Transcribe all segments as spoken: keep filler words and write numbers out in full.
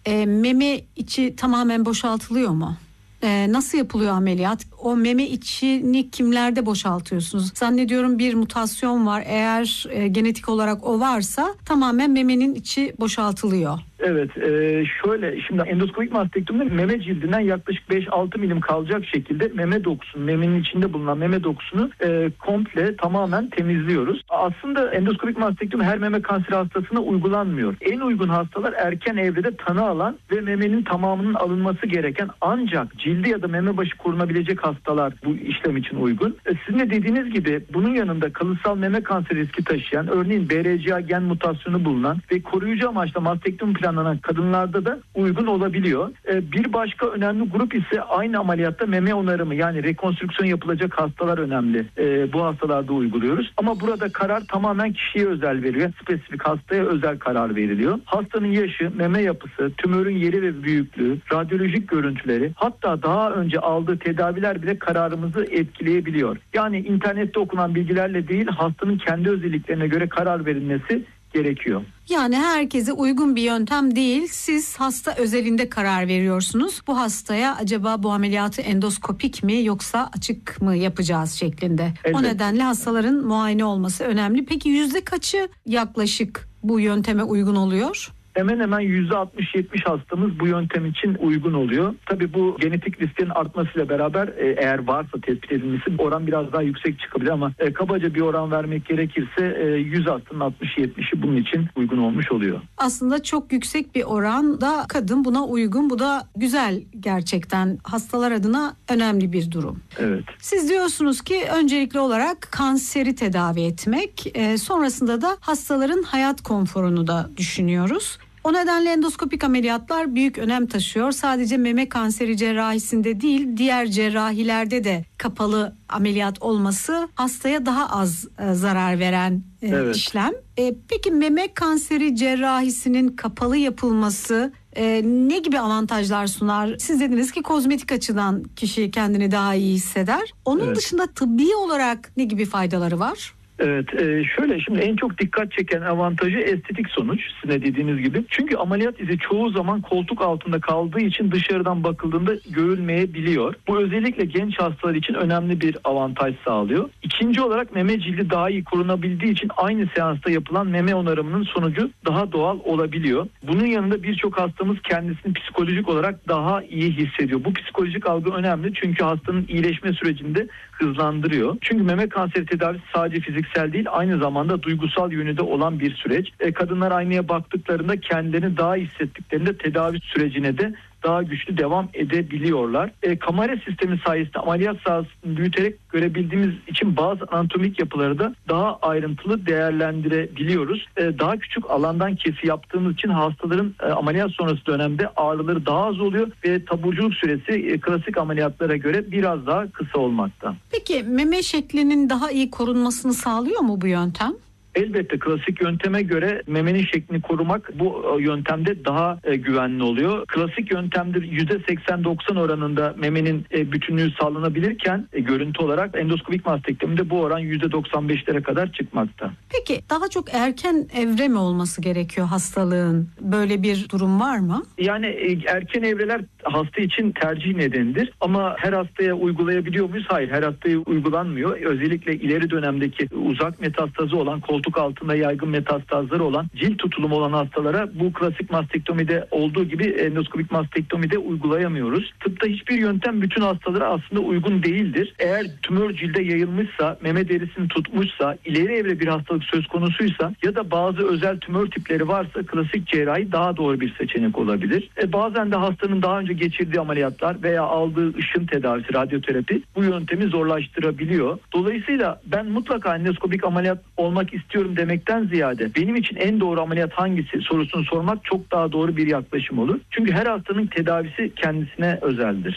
e, meme içi tamamen boşaltılıyor mu? Ee, nasıl yapılıyor ameliyat? O meme içini kimlerde boşaltıyorsunuz? Zannediyorum bir mutasyon var. Eğer e, genetik olarak o varsa tamamen memenin içi boşaltılıyor. Evet, e, şöyle şimdi endoskopik mastektomide meme cildinden yaklaşık beş altı milim kalacak şekilde meme dokusunu, memenin içinde bulunan meme dokusunu e, komple tamamen temizliyoruz. Aslında endoskopik mastektomi her meme kanseri hastasına uygulanmıyor. En uygun hastalar erken evrede tanı alan ve memenin tamamının alınması gereken ancak cildi ya da meme başı korunabilecek hastalar bu işlem için uygun. E, sizin de dediğiniz gibi bunun yanında kalıtsal meme kanseri riski taşıyan, örneğin B R C A gen mutasyonu bulunan ve koruyucu amaçla mastektomi planlanan kadınlarda da uygun olabiliyor. Ee, bir başka önemli grup ise aynı ameliyatta meme onarımı yani rekonstrüksiyon yapılacak hastalar önemli. Ee, bu hastalarda uyguluyoruz. Ama burada karar tamamen kişiye özel veriliyor. Spesifik hastaya özel karar veriliyor. Hastanın yaşı, meme yapısı, tümörün yeri ve büyüklüğü, radyolojik görüntüleri, hatta daha önce aldığı tedaviler bile kararımızı etkileyebiliyor. Yani internette okunan bilgilerle değil, hastanın kendi özelliklerine göre karar verilmesi gerekiyor. Yani herkese uygun bir yöntem değil. Siz hasta özelinde karar veriyorsunuz. Bu hastaya acaba bu ameliyatı endoskopik mi yoksa açık mı yapacağız şeklinde. Evet. O nedenle hastaların muayene olması önemli. Peki yüzde kaçı yaklaşık bu yönteme uygun oluyor? Hemen hemen yüzde altmış yetmiş hastamız bu yöntem için uygun oluyor. Tabii bu genetik risklerin artmasıyla beraber eğer varsa tespit edilmesi oran biraz daha yüksek çıkabilir ama e, kabaca bir oran vermek gerekirse e, yüz hastanın altmış yetmişi bunun için uygun olmuş oluyor. Aslında çok yüksek bir oranda kadın buna uygun. Bu da güzel gerçekten. Hastalar adına önemli bir durum. Evet. Siz diyorsunuz ki öncelikli olarak kanseri tedavi etmek, e, sonrasında da hastaların hayat konforunu da düşünüyoruz. O nedenle endoskopik ameliyatlar büyük önem taşıyor. Sadece meme kanseri cerrahisinde değil, diğer cerrahilerde de kapalı ameliyat olması hastaya daha az e, zarar veren e, evet. işlem. E, peki meme kanseri cerrahisinin kapalı yapılması e, ne gibi avantajlar sunar? Siz dediniz ki kozmetik açıdan kişi kendini daha iyi hisseder. Onun evet. dışında tıbbi olarak ne gibi faydaları var? Evet e, şöyle şimdi en çok dikkat çeken avantajı estetik sonuç sizin dediğiniz gibi. Çünkü ameliyat izi çoğu zaman koltuk altında kaldığı için dışarıdan bakıldığında görülmeyebiliyor. Bu özellikle genç hastalar için önemli bir avantaj sağlıyor. İkinci olarak meme cildi daha iyi korunabildiği için aynı seansta yapılan meme onarımının sonucu daha doğal olabiliyor. Bunun yanında birçok hastamız kendisini psikolojik olarak daha iyi hissediyor. Bu psikolojik algı önemli çünkü hastanın iyileşme sürecinde hızlandırıyor. Çünkü meme kanseri tedavisi sadece fiziksel değil, aynı zamanda duygusal yönü de olan bir süreç. E, kadınlar aynaya baktıklarında kendilerini daha iyi hissettiklerinde tedavi sürecine de daha güçlü devam edebiliyorlar. E, kamera sistemi sayesinde ameliyat sahasını büyüterek görebildiğimiz için bazı anatomik yapıları da daha ayrıntılı değerlendirebiliyoruz. E, daha küçük alandan kesi yaptığımız için hastaların e, ameliyat sonrası dönemde ağrıları daha az oluyor ve taburculuk süresi e, klasik ameliyatlara göre biraz daha kısa olmakta. Peki meme şeklinin daha iyi korunmasını sağlıyor mu bu yöntem? Elbette klasik yönteme göre memenin şeklini korumak bu yöntemde daha e, güvenli oluyor. Klasik yöntemde yüzde seksen doksan oranında memenin e, bütünlüğü sağlanabilirken e, görüntü olarak endoskopik mastektomide bu oran yüzde doksan beşlere kadar çıkmakta. Peki daha çok erken evre mi olması gerekiyor hastalığın? Böyle bir durum var mı? Yani e, erken evreler hasta için tercih nedenidir ama her hastaya uygulayabiliyor muyuz? Hayır, her hastaya uygulanmıyor. Özellikle ileri dönemdeki uzak metastazı olan, koltuk altında yaygın metastazları olan, cilt tutulumu olan hastalara bu klasik mastektomide olduğu gibi endoskopik mastektomide uygulayamıyoruz. Tıpta hiçbir yöntem bütün hastalara aslında uygun değildir. Eğer tümör cilde yayılmışsa, meme derisini tutmuşsa, ileri evre bir hastalık söz konusuysa ya da bazı özel tümör tipleri varsa klasik cerrahi daha doğru bir seçenek olabilir. E bazen de hastanın daha önce geçirdiği ameliyatlar veya aldığı ışın tedavisi, radyoterapi bu yöntemi zorlaştırabiliyor. Dolayısıyla ben mutlaka endoskopik ameliyat olmak istiyorum demekten ziyade benim için en doğru ameliyat hangisi sorusunu sormak çok daha doğru bir yaklaşım olur. Çünkü her hastanın tedavisi kendisine özeldir.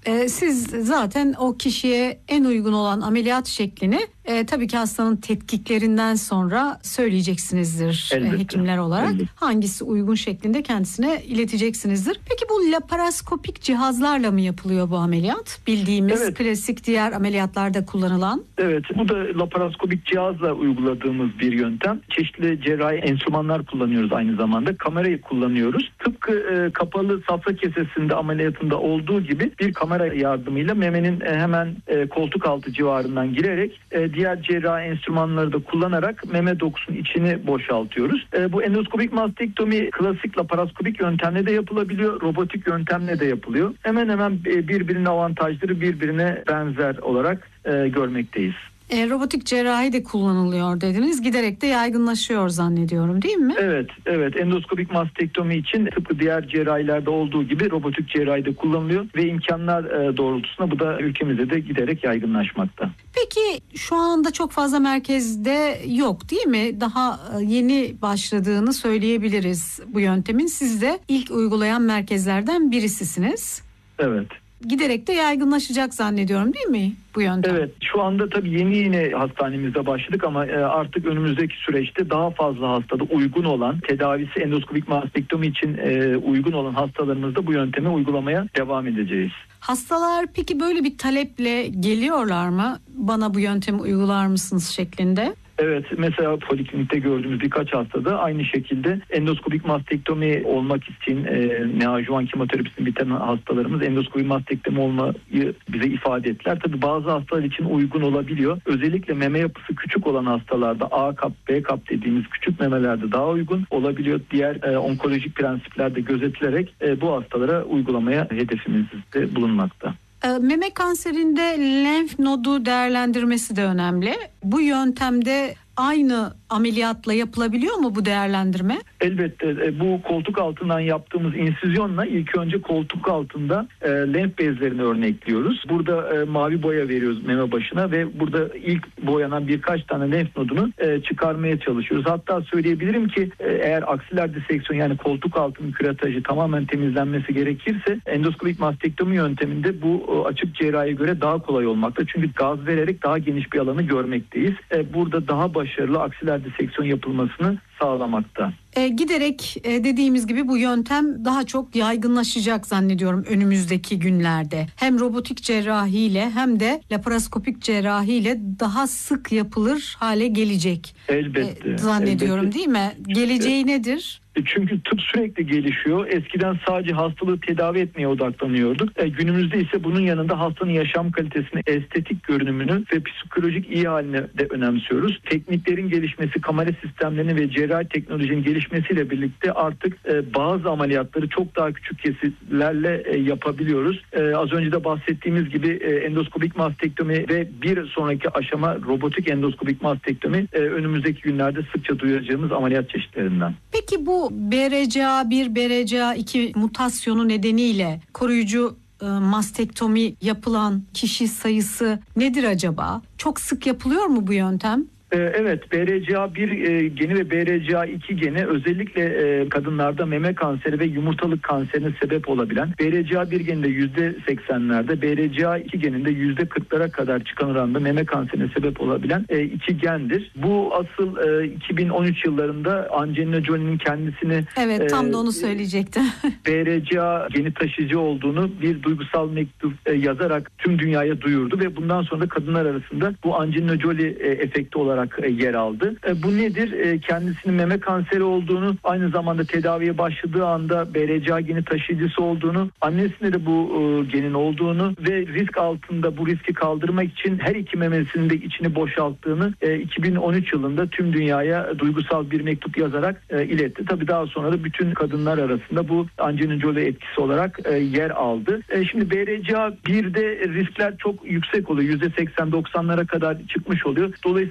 Ee, siz zaten o kişiye en uygun olan ameliyat şeklini e, tabii ki hastanın tetkiklerinden sonra söyleyeceksinizdir e, hekimler olarak. Elbette. Hangisi uygun şeklinde kendisine ileteceksinizdir. Peki bu laparoskopik cihazlarla mı yapılıyor bu ameliyat? Bildiğimiz evet. Klasik diğer ameliyatlarda kullanılan. Evet, bu da laparoskopik cihazla uyguladığımız bir yöntem. Çeşitli cerrahi enstrümanlar kullanıyoruz aynı zamanda. Kamerayı kullanıyoruz. Tıpkı e, kapalı safra kesesinde ameliyatında olduğu gibi bir kamera yardımıyla memenin e, hemen e, koltuk altı civarından girerek e, diğer cerrahi enstrümanları da kullanarak meme dokusunun içini boşaltıyoruz. E, bu endoskopik mastektomi klasik laparoskopik yöntemle de yapılabiliyor. Robotik yöntemle de yapılıyor. Hemen hemen e, birbirinin avantajları birbirine benzer olarak e, görmekteyiz. E, robotik cerrahi de kullanılıyor dediniz. Giderek de yaygınlaşıyor zannediyorum, değil mi? Evet, evet. Endoskopik mastektomi için tıpkı diğer cerrahilerde olduğu gibi robotik cerrahi de kullanılıyor ve imkanlar e, doğrultusunda bu da ülkemizde de giderek yaygınlaşmakta. Peki şu anda çok fazla merkezde yok, değil mi? Daha yeni başladığını söyleyebiliriz bu yöntemin. Siz de ilk uygulayan merkezlerden birisisiniz. Evet. Giderek de yaygınlaşacak zannediyorum, değil mi bu yöntem? Evet, şu anda tabii yeni yeni hastanemizde başladık ama artık önümüzdeki süreçte daha fazla hastada uygun olan, tedavisi endoskopik mastektomi için uygun olan hastalarımızda bu yöntemi uygulamaya devam edeceğiz. Hastalar peki böyle bir taleple geliyorlar mı? Bana bu yöntemi uygular mısınız şeklinde? Evet, mesela poliklinikte gördüğümüz birkaç hastada aynı şekilde endoskopik mastektomi olmak için e, neoadjuvan kemoterapisini biten hastalarımız endoskopik mastektomi olmayı bize ifade ettiler. Tabii bazı hastalar için uygun olabiliyor. Özellikle meme yapısı küçük olan hastalarda A kap, B kap dediğimiz küçük memelerde daha uygun olabiliyor. Diğer e, onkolojik prensipler de gözetilerek e, bu hastalara uygulamaya hedefimizde bulunmakta. Meme kanserinde lenf nodu değerlendirmesi de önemli. Bu yöntemde aynı ameliyatla yapılabiliyor mu bu değerlendirme? Elbette. Bu koltuk altından yaptığımız insizyonla ilk önce koltuk altında e, lenf bezlerini örnekliyoruz. Burada e, mavi boya veriyoruz meme başına ve burada ilk boyanan birkaç tane lenf nodunu e, çıkarmaya çalışıyoruz. Hatta söyleyebilirim ki e, eğer aksiler diseksiyon yani koltuk altının küratajı tamamen temizlenmesi gerekirse endoskopik mastektomi yönteminde bu e, açık cerrahiye göre daha kolay olmakta. Çünkü gaz vererek daha geniş bir alanı görmekteyiz. E, burada daha başarılı aksiler diseksiyon yapılmasını sağlamakta. E, giderek e, dediğimiz gibi bu yöntem daha çok yaygınlaşacak zannediyorum önümüzdeki günlerde. Hem robotik cerrahiyle hem de laparoskopik cerrahiyle daha sık yapılır hale gelecek. Elbette. E, zannediyorum elbette. Değil mi? Geleceği nedir? Çünkü tıp sürekli gelişiyor. Eskiden sadece hastalığı tedavi etmeye odaklanıyorduk. E, günümüzde ise bunun yanında hastanın yaşam kalitesini, estetik görünümünü ve psikolojik iyi haline de önemsiyoruz. Tekniklerin gelişmesi, kamera sistemlerinin ve cerrahi teknolojinin gelişmesiyle birlikte artık e, bazı ameliyatları çok daha küçük kesitlerle e, yapabiliyoruz. E, az önce de bahsettiğimiz gibi e, endoskopik mastektomi ve bir sonraki aşama robotik endoskopik mastektomi e, önümüzdeki günlerde sıkça duyacağımız ameliyat çeşitlerinden. Peki bu B R C A bir, B R C A iki mutasyonu nedeniyle koruyucu e, mastektomi yapılan kişi sayısı nedir acaba? Çok sık yapılıyor mu bu yöntem? Evet, B R C A bir geni ve B R C A iki geni özellikle kadınlarda meme kanseri ve yumurtalık kanserine sebep olabilen, B R C A bir geninde yüzde seksenlerde, B R C A iki geninde yüzde kırklara kadar çıkan oranda meme kanserine sebep olabilen iki gendir. Bu asıl iki bin on üç yıllarında Angelina Jolie'nin kendisini evet tam da onu söyleyecektim. B R C A geni taşıyıcı olduğunu bir duygusal mektup yazarak tüm dünyaya duyurdu ve bundan sonra da kadınlar arasında bu Angelina Jolie efekti olarak yer aldı. Bu nedir? Kendisinin meme kanseri olduğunu, aynı zamanda tedaviye başladığı anda B R C A geni taşıyıcısı olduğunu, annesinde de bu genin olduğunu ve risk altında bu riski kaldırmak için her iki memesinin de içini boşalttığını iki bin on üç yılında tüm dünyaya duygusal bir mektup yazarak iletti. Tabii daha sonra da bütün kadınlar arasında bu Angelina Jolie etkisi olarak yer aldı. Şimdi B R C A birde riskler çok yüksek oluyor. yüzde seksen doksanlara kadar çıkmış oluyor. Dolayısıyla bu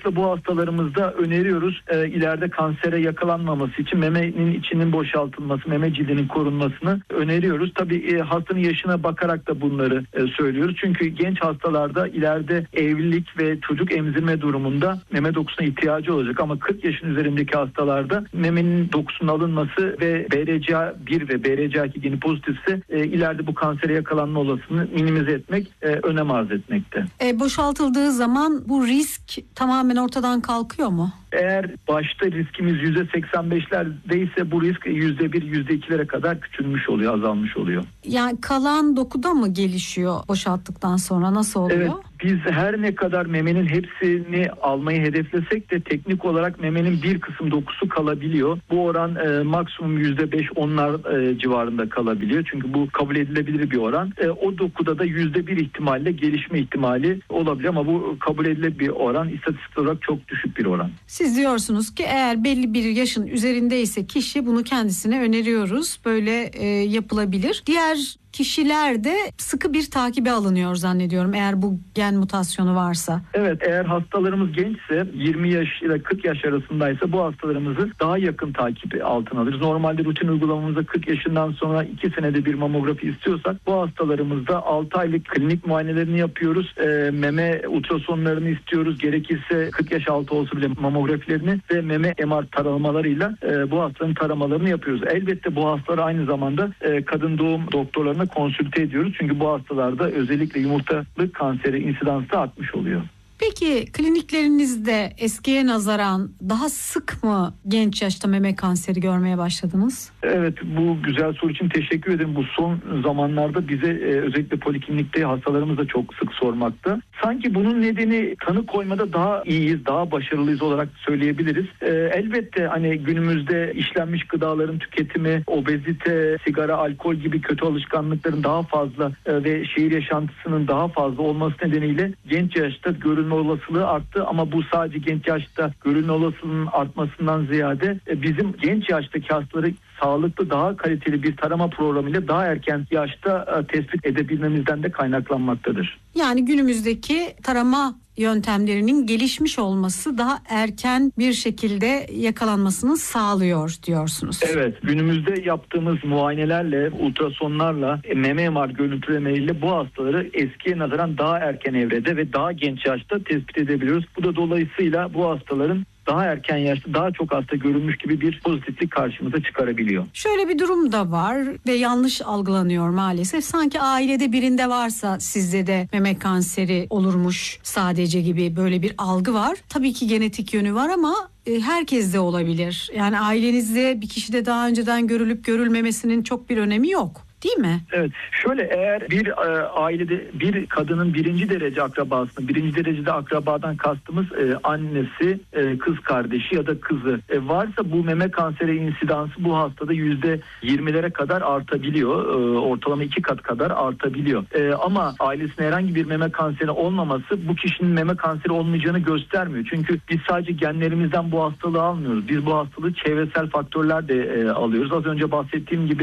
hastalarımızda öneriyoruz. E, ileride kansere yakalanmaması için memenin içinin boşaltılması, meme cildinin korunmasını öneriyoruz. Tabii e, hastanın yaşına bakarak da bunları e, söylüyoruz. Çünkü genç hastalarda ileride evlilik ve çocuk emzirme durumunda meme dokusuna ihtiyacı olacak. Ama kırk yaşın üzerindeki hastalarda memenin dokusunun alınması ve B R C A bir ve B R C A iki geni pozitifse e, ileride bu kansere yakalanma olasılığını minimize etmek, e, önem arz etmekte. E, boşaltıldığı zaman bu risk tamamen ortadan kalkıyor mu? Eğer başta riskimiz yüzde seksen beşlerdeyse bu risk yüzde bir, yüzde ikilere kadar küçülmüş oluyor, azalmış oluyor. Yani kalan dokuda mı gelişiyor boşalttıktan sonra, nasıl oluyor? Evet, biz her ne kadar memenin hepsini almayı hedeflesek de teknik olarak memenin bir kısım dokusu kalabiliyor. Bu oran e, maksimum yüzde beş onlar e, civarında kalabiliyor. Çünkü bu kabul edilebilir bir oran. E, o dokuda da yüzde bir ihtimalle gelişme ihtimali olabilir ama bu kabul edilebilir bir oran. İstatistik olarak çok düşük bir oran. Siz diyorsunuz ki eğer belli bir yaşın üzerindeyse kişi, bunu kendisine öneriyoruz. Böyle e, yapılabilir. Diğer kişiler de sıkı bir takibe alınıyor zannediyorum eğer bu gen mutasyonu varsa. Evet, eğer hastalarımız gençse, yirmi yaş ile kırk yaş arasındaysa bu hastalarımızı daha yakın takip altına alırız. Normalde rutin uygulamamızda kırk yaşından sonra iki senede bir mamografi istiyorsak bu hastalarımızda altı aylık klinik muayenelerini yapıyoruz. E, meme ultrasonlarını istiyoruz. Gerekirse kırk yaş altı olsa bile mamografilerini ve meme M R taramalarıyla e, bu hastaların taramalarını yapıyoruz. Elbette bu hastaları aynı zamanda e, kadın doğum doktorlarına konsülte ediyoruz. Çünkü bu hastalarda özellikle yumurtalık kanseri insidansı da artmış oluyor. Peki kliniklerinizde eskiye nazaran daha sık mı genç yaşta meme kanseri görmeye başladınız? Evet, bu güzel soru için teşekkür ederim. Bu son zamanlarda bize e, özellikle poliklinikte hastalarımız da çok sık sormakta. Sanki bunun nedeni tanı koymada daha iyiyiz, daha başarılıyız olarak söyleyebiliriz. E, elbette hani günümüzde işlenmiş gıdaların tüketimi, obezite, sigara, alkol gibi kötü alışkanlıkların daha fazla e, ve şehir yaşantısının daha fazla olması nedeniyle genç yaşta görülme olasılığı arttı ama bu sadece genç yaşta görülme olasılığının artmasından ziyade e, bizim genç yaştaki hastaları sağlıklı, daha kaliteli bir tarama programıyla daha erken yaşta e, tespit edebilmemizden de kaynaklanmaktadır. Yani günümüzdeki tarama yöntemlerinin gelişmiş olması daha erken bir şekilde yakalanmasını sağlıyor diyorsunuz. Evet, günümüzde yaptığımız muayenelerle, ultrasonlarla, meme M R görüntülemeleriyle bu hastaları eskiye nazaran daha erken evrede ve daha genç yaşta tespit edebiliyoruz. Bu da dolayısıyla bu hastaların daha erken yaşta daha çok hasta görülmüş gibi bir pozitiflik karşımıza çıkarabiliyor. Şöyle bir durum da var ve yanlış algılanıyor maalesef. Sanki ailede birinde varsa sizde de meme kanseri olurmuş sadece gibi böyle bir algı var. Tabii ki genetik yönü var ama herkeste olabilir. Yani ailenizde bir kişide daha önceden görülüp görülmemesinin çok bir önemi yok. Değil mi? Evet. Şöyle, eğer bir e, ailede bir kadının birinci derece akrabasını, birinci derecede akrabadan kastımız e, annesi, e, kız kardeşi ya da kızı e, varsa bu meme kanseri insidansı bu hastada yüzde yirmilere kadar artabiliyor. E, ortalama iki kat kadar artabiliyor. E, ama ailesine herhangi bir meme kanseri olmaması bu kişinin meme kanseri olmayacağını göstermiyor. Çünkü biz sadece genlerimizden bu hastalığı almıyoruz. Biz bu hastalığı çevresel faktörler de e, alıyoruz. Az önce bahsettiğim gibi